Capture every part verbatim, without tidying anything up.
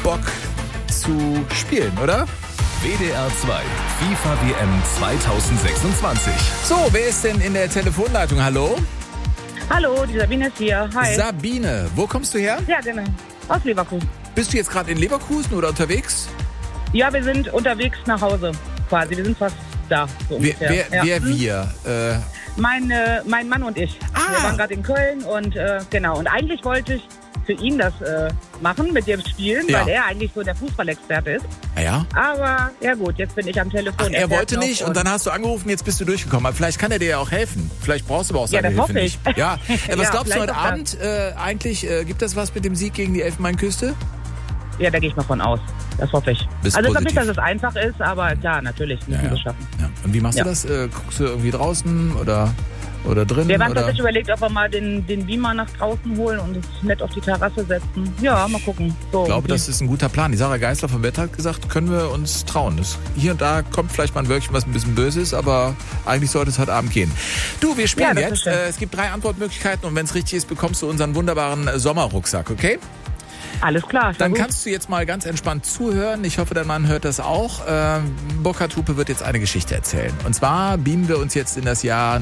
Bock zu spielen, oder? W D R zwei FIFA W M zweitausendsechsundzwanzig. So, wer ist denn in der Telefonleitung? Hallo? Hallo, die Sabine ist hier. Hi. Sabine, wo kommst du her? Ja, genau. Aus Leverkusen. Bist du jetzt gerade in Leverkusen oder unterwegs? Ja, wir sind unterwegs nach Hause quasi. Wir sind fast da. So Wer, ungefähr. wer, ja. wer wir? Äh, Mein, äh, mein Mann und ich. Ah. Wir waren gerade in Köln und äh, genau. Und eigentlich wollte ich für ihn das äh, machen, mit dem Spielen, Ja. weil er eigentlich so der Fußballexperte ist. ja. Aber ja gut, jetzt bin ich am Telefon. Ach, er fährt wollte noch nicht und dann hast du angerufen, jetzt bist du durchgekommen. Aber vielleicht kann er dir ja auch helfen. Vielleicht brauchst du aber auch Ja, seine das Hilfe hoffe ich. nicht. Ja, äh, was Ja, glaubst du vielleicht heute auch das. Abend äh, eigentlich? Äh, gibt das was mit dem Sieg gegen die Elfenbeinküste? Ja, da gehe ich mal von aus. Das hoffe ich. Bist also ich glaube nicht, positiv. dass es einfach ist, aber klar, natürlich müssen wir es schaffen. Ja. Und wie machst Ja. du das? Äh, guckst du irgendwie draußen oder, oder drin? Wir haben oder? tatsächlich überlegt, ob wir mal den, den Beamer nach draußen holen und uns nett auf die Terrasse setzen. Ja, mal gucken. So, Ich glaube, wie- das ist ein guter Plan. Die Sarah Geisler vom Wetter hat gesagt, können wir uns trauen. Das, hier und da kommt vielleicht mal ein Wölkchen, was ein bisschen böse ist, aber eigentlich sollte es heute Abend gehen. Du, wir spielen Ja, das ist jetzt. schön. Äh, es gibt drei Antwortmöglichkeiten und wenn es richtig ist, bekommst du unseren wunderbaren äh, Sommerrucksack, okay? Alles klar. Dann gut. kannst du jetzt mal ganz entspannt zuhören. Ich hoffe, dein Mann hört das auch. Ähm, Burkhard Hupe wird jetzt eine Geschichte erzählen. Und zwar beamen wir uns jetzt in das Jahr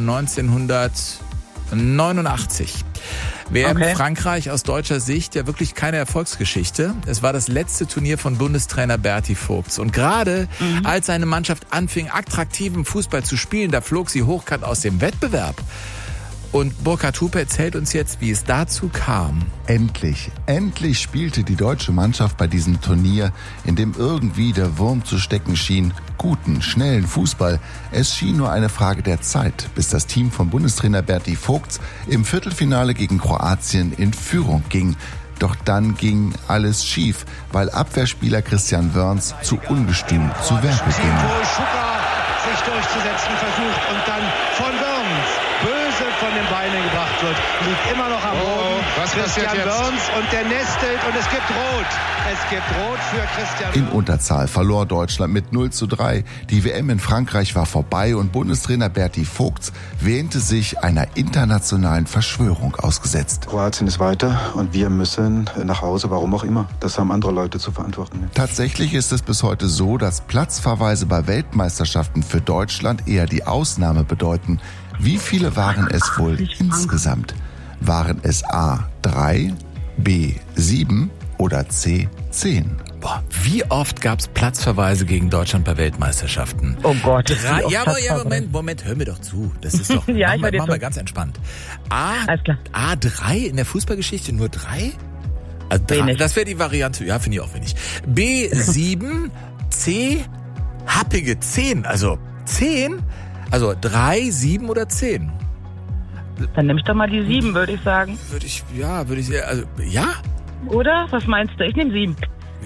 neunzehnhundertneunundachtzig. W M Okay. Frankreich aus deutscher Sicht ja wirklich keine Erfolgsgeschichte. Es war das letzte Turnier von Bundestrainer Berti Vogts. Und gerade Mhm. als seine Mannschaft anfing, attraktiven Fußball zu spielen, da flog sie hochkant aus dem Wettbewerb. Und Burkhard Hupe erzählt uns jetzt, wie es dazu kam. Endlich, endlich spielte die deutsche Mannschaft bei diesem Turnier, in dem irgendwie der Wurm zu stecken schien, guten, schnellen Fußball. Es schien nur eine Frage der Zeit, bis das Team von Bundestrainer Berti Vogts im Viertelfinale gegen Kroatien in Führung ging. Doch dann ging alles schief, weil Abwehrspieler Christian Wörns zu ungestüm zu Werke ging. Wo Schuka sich durchzusetzen versucht und dann von Wörns böse von den Beinen gebracht wird. Liegt immer noch am Boden. Oh, was passiert Christian jetzt? Wörns und der nestelt und es gibt Rot. Es gibt Rot für Christian In Wörns. Unterzahl verlor Deutschland mit null zu drei. Die W M in Frankreich war vorbei und Bundestrainer Berti Vogts wähnte sich einer internationalen Verschwörung ausgesetzt. Kroatien ist weiter und wir müssen nach Hause, warum auch immer. Das haben andere Leute zu verantworten. Tatsächlich ist es bis heute so, dass Platzverweise bei Weltmeisterschaften für Deutschland eher die Ausnahme bedeuten. Wie viele waren es wohl insgesamt? Waren es A drei, B sieben oder C zehn? Boah, wie oft gab's Platzverweise gegen Deutschland bei Weltmeisterschaften? Oh Gott. Drei, wie oft ja, aber, hat's ja, verloren? Moment, Moment, hör mir doch zu. Das ist doch, Ja, ich machen, hör wir, dir machen wir zu. ganz entspannt. A, Alles klar. A drei in der Fußballgeschichte, nur drei? Also drei Wenig. das wäre die Variante, ja, finde ich auch wenig. B sieben, C, happige zehn, also zehn, also drei, sieben oder zehn? Dann nimm ich doch mal die sieben, würde ich sagen. Würde ich, ja, würde ich, also, ja? Oder? Was meinst du? Ich nehme sieben.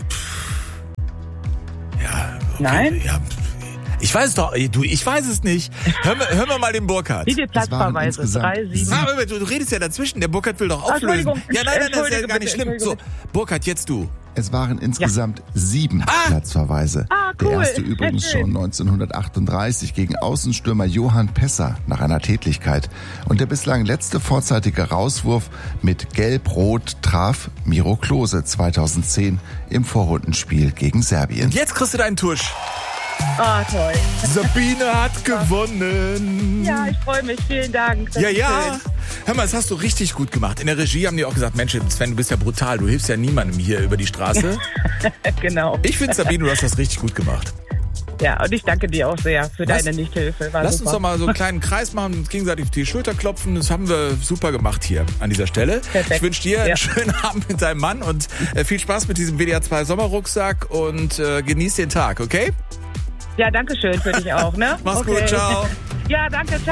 Ja, okay, Nein? Ja, ich weiß es doch, du, ich weiß es nicht. Hör, mir- hör mal mal den Burkhard. Wie viel Es waren Platzverweise? insgesamt Drei, sieben. Ah, aber du, du redest ja dazwischen. Der Burkhard will doch Ah, auflösen. Entschuldigung. Ja, nein, nein, das ist ja Entschuldige gar nicht bitte, schlimm. So, entschuldige Burkhard, jetzt du. Es waren insgesamt sieben Ah! Platzverweise. Ah, cool. Der erste übrigens Schön. schon neunzehnhundertachtunddreißig gegen Außenstürmer Johann Pesser nach einer Tätlichkeit. Und der bislang letzte vorzeitige Rauswurf mit Gelb-Rot traf Miro Klose zweitausendzehn im Vorrundenspiel gegen Serbien. Und jetzt kriegst du deinen Tusch. Ah, toll. Sabine hat gewonnen. Ja, ich freue mich. Vielen Dank. Das Ja, ist ja. schön. Hör mal, das hast du richtig gut gemacht. In der Regie haben die auch gesagt, Mensch, Sven, du bist ja brutal. Du hilfst ja niemandem hier über die Straße. Genau. Ich finde, Sabine, du hast das richtig gut gemacht. Ja, und ich danke dir auch sehr für Lass- deine Nichthilfe. War Lass super. uns doch mal so einen kleinen Kreis machen und uns gegenseitig auf die Schulter klopfen. Das haben wir super gemacht hier an dieser Stelle. Perfekt. Ich wünsche dir einen Ja. schönen Abend mit deinem Mann und äh, viel Spaß mit diesem W D R zwei Sommerrucksack und äh, genieß den Tag, okay? Ja, danke schön für dich auch. Ne? Mach's Okay. gut, ciao. Ja, danke, ciao.